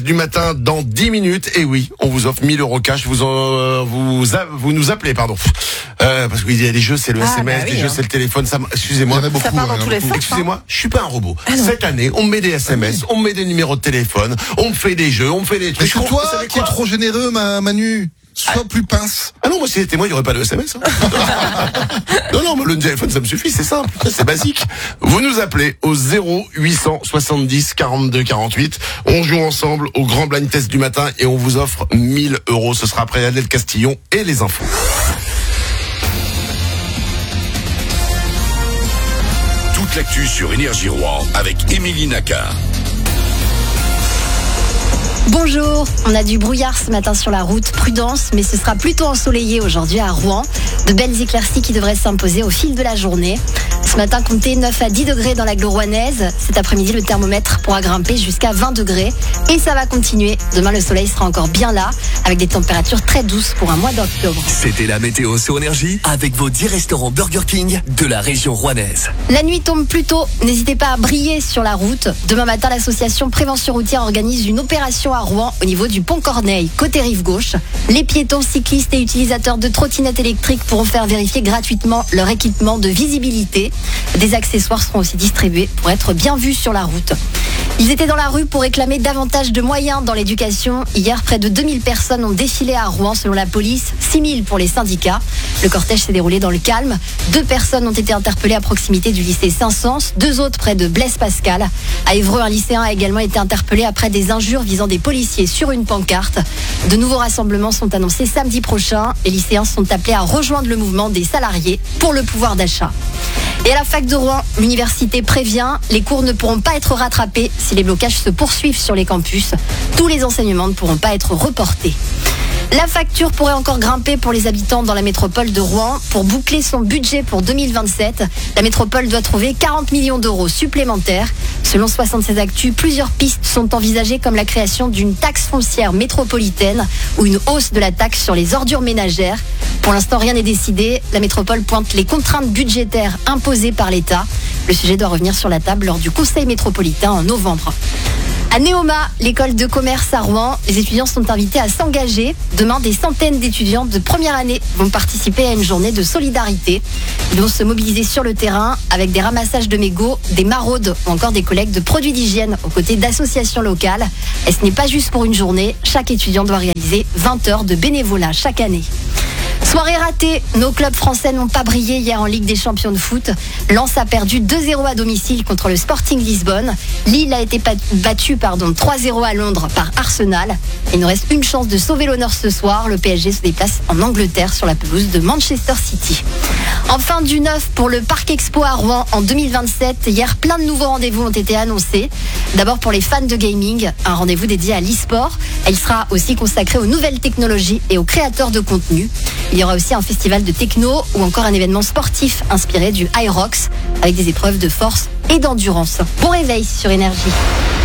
Du matin dans 10 minutes, et oui, on vous offre 1000 € cash, vous nous appelez, pardon. Parce qu'il y a des jeux, c'est le SMS, des jeux, c'est le téléphone, excusez-moi. Il y en a beaucoup, ça part dans tous les sens. Excusez-moi, je suis pas un robot. Cette année, on me met des SMS, on me met des numéros de téléphone, on me fait des jeux, on me fait des trucs. Mais c'est toi qui es trop généreux, Manu. Sois plus pince. Ah non, moi si c'était moi, il n'y aurait pas de SMS. Non, mais le téléphone, ça me suffit, c'est simple, c'est basique. Vous nous appelez au 0870 42 48. On joue ensemble au grand blind test du matin et on vous offre 1000 €. Ce sera après Adèle Castillon et les infos. Toute l'actu sur Énergie Rouen avec Émilie Nacquart. Bonjour, on a du brouillard ce matin sur la route, prudence, mais ce sera plutôt ensoleillé aujourd'hui à Rouen. De belles éclaircies qui devraient s'imposer au fil de la journée. Ce matin, comptez 9 à 10 degrés dans l'agglo rouennaise. Cet après-midi, le thermomètre pourra grimper jusqu'à 20 degrés. Et ça va continuer. Demain, le soleil sera encore bien là, avec des températures très douces pour un mois d'octobre. C'était la météo sur Énergie avec vos 10 restaurants Burger King de la région rouennaise. La nuit tombe plus tôt, n'hésitez pas à briller sur la route. Demain matin, l'association Prévention Routière organise une opération à Rouen au niveau du pont Corneille, côté rive gauche. Les piétons, cyclistes et utilisateurs de trottinettes électriques pourront faire vérifier gratuitement leur équipement de visibilité. Des accessoires seront aussi distribués pour être bien vus sur la route. Ils étaient dans la rue pour réclamer davantage de moyens dans l'éducation. Hier, près de 2000 personnes ont défilé à Rouen selon la police, 6000 pour les syndicats. Le cortège s'est déroulé dans le calme. 2 personnes ont été interpellées à proximité du lycée Saint-Saëns, 2 autres près de Blaise-Pascal. À Évreux, un lycéen a également été interpellé après des injures visant des policiers sur une pancarte. De nouveaux rassemblements sont annoncés samedi prochain. Les lycéens sont appelés à rejoindre le mouvement des salariés pour le pouvoir d'achat. Et à la fac de Rouen, l'université prévient, les cours ne pourront pas être rattrapés si les blocages se poursuivent sur les campus. Tous les enseignements ne pourront pas être reportés. La facture pourrait encore grimper pour les habitants dans la métropole de Rouen. Pour boucler son budget pour 2027, la métropole doit trouver 40 millions d'euros supplémentaires. Selon 76 Actu, plusieurs pistes sont envisagées comme la création d'une taxe foncière métropolitaine ou une hausse de la taxe sur les ordures ménagères. Pour l'instant, rien n'est décidé. La métropole pointe les contraintes budgétaires imposées par l'État. Le sujet doit revenir sur la table lors du Conseil métropolitain en novembre. À Néoma, l'école de commerce à Rouen, les étudiants sont invités à s'engager. Demain, des centaines d'étudiants de première année vont participer à une journée de solidarité. Ils vont se mobiliser sur le terrain avec des ramassages de mégots, des maraudes ou encore des collectes de produits d'hygiène aux côtés d'associations locales. Et ce n'est pas juste pour une journée, chaque étudiant doit réaliser 20 heures de bénévolat chaque année. Soirée ratée, nos clubs français n'ont pas brillé hier en Ligue des Champions de foot. Lens a perdu 2-0 à domicile contre le Sporting Lisbonne. Lille a été battu 3-0 à Londres par Arsenal. Il nous reste une chance de sauver l'honneur ce soir. Le PSG se déplace en Angleterre sur la pelouse de Manchester City. Enfin, du neuf pour le Parc Expo à Rouen en 2027. Hier, plein de nouveaux rendez-vous ont été annoncés. D'abord pour les fans de gaming, un rendez-vous dédié à l'e-sport. Il sera aussi consacré aux nouvelles technologies et aux créateurs de contenu. Il y aura aussi un festival de techno ou encore un événement sportif inspiré du Hyrox avec des épreuves de force et d'endurance. Bon réveil sur Énergie.